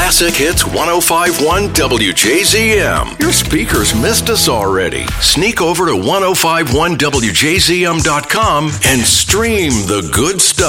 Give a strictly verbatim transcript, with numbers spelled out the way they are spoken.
Classic Hits one oh five point one W J Z M. Your speakers missed us already. Sneak over to ten fifty-one W J Z M dot com and stream the good stuff.